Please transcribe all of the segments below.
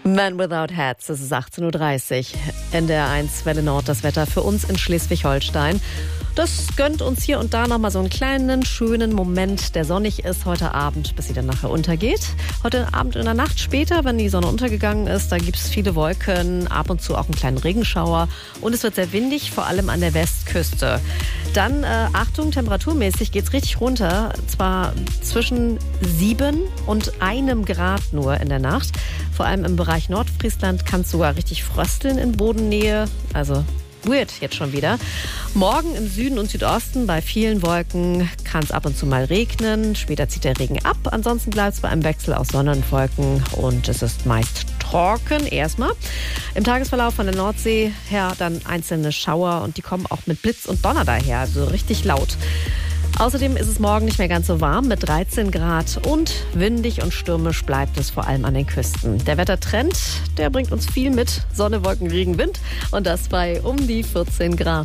Man Without Hats, es ist 18.30 Uhr. NDR1 Welle Nord, das Wetter für uns in Schleswig-Holstein. Das gönnt uns hier und da nochmal so einen kleinen, schönen Moment, der sonnig ist heute Abend, bis sie dann nachher untergeht. Heute Abend in der Nacht später, wenn die Sonne untergegangen ist, da gibt es viele Wolken, ab und zu auch einen kleinen Regenschauer. Und es wird sehr windig, vor allem an der Westküste. Dann, Achtung, temperaturmäßig geht's richtig runter. Zwar zwischen 7 und 1 Grad nur in der Nacht. Vor allem im Bereich Nordfriesland kann es sogar richtig frösteln in Bodennähe. Also weird jetzt schon wieder. Morgen im Süden und Südosten bei vielen Wolken kann es ab und zu mal regnen. Später zieht der Regen ab. Ansonsten bleibt es bei einem Wechsel aus Sonne und Wolken und es ist meist trocken erstmal. Im Tagesverlauf von der Nordsee her dann einzelne Schauer und die kommen auch mit Blitz und Donner daher, also richtig laut. Außerdem ist es morgen nicht mehr ganz so warm mit 13 Grad und windig und stürmisch bleibt es vor allem an den Küsten. Der Wettertrend, der bringt uns viel mit. Sonne, Wolken, Regen, Wind und das bei um die 14 Grad.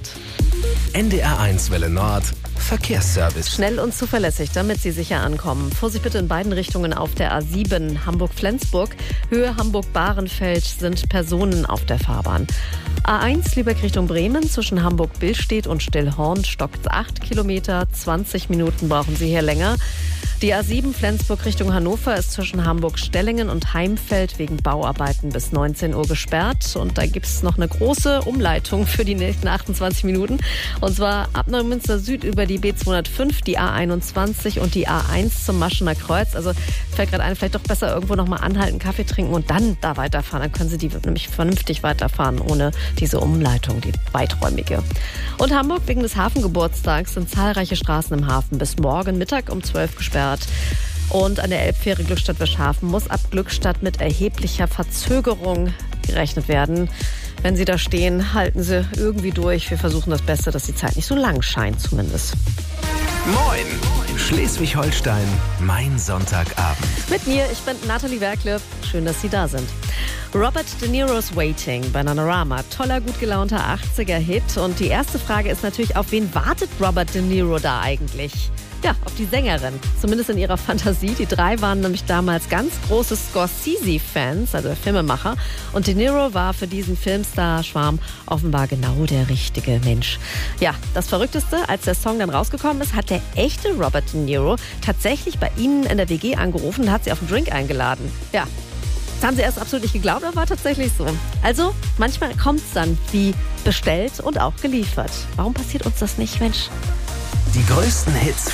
NDR1 Welle Nord, Verkehrsservice. Schnell und zuverlässig, damit Sie sicher ankommen. Vorsicht bitte in beiden Richtungen auf der A7 Hamburg-Flensburg. Höhe Hamburg-Bahrenfeld sind Personen auf der Fahrbahn. A1 Lübeck Richtung Bremen zwischen Hamburg-Billstedt und Stillhorn stockt 8 Kilometer. 20 Minuten brauchen Sie hier länger. Die A7 Flensburg Richtung Hannover ist zwischen Hamburg-Stellingen und Heimfeld wegen Bauarbeiten bis 19 Uhr gesperrt. Und da gibt es noch eine große Umleitung für die nächsten 28 Minuten. Und zwar ab Neumünster Süd über die B205, die A21 und die A1 zum Maschener Kreuz. Also fällt gerade ein, vielleicht doch besser irgendwo nochmal anhalten, Kaffee trinken und dann da weiterfahren. Dann können Sie die nämlich vernünftig weiterfahren, ohne diese Umleitung, die weiträumige. Und Hamburg wegen des Hafengeburtstags sind zahlreiche Straßen im Hafen bis morgen Mittag um 12 gesperrt. Und an der Elbfähre Glückstadt-Wischhafen muss ab Glückstadt mit erheblicher Verzögerung gerechnet werden. Wenn Sie da stehen, halten Sie irgendwie durch. Wir versuchen das Beste, dass die Zeit nicht so lang scheint zumindest. Moin! Schleswig-Holstein, mein Sonntagabend. Mit mir, ich bin Nathalie Werkle. Schön, dass Sie da sind. Robert De Niro's Waiting bei Bananarama. Toller, gut gelaunter 80er-Hit. Und die erste Frage ist natürlich, auf wen wartet Robert De Niro da eigentlich? Ja, auf die Sängerin, zumindest in ihrer Fantasie. Die drei waren nämlich damals ganz große Scorsese-Fans, also der Filmemacher. Und De Niro war für diesen Filmstar-Schwarm offenbar genau der richtige Mensch. Ja, das Verrückteste, als der Song dann rausgekommen ist, hat der echte Robert De Niro tatsächlich bei ihnen in der WG angerufen und hat sie auf einen Drink eingeladen. Ja, das haben sie erst absolut nicht geglaubt, aber war tatsächlich so. Also, manchmal kommt es dann wie bestellt und auch geliefert. Warum passiert uns das nicht, Mensch? Die größten Hits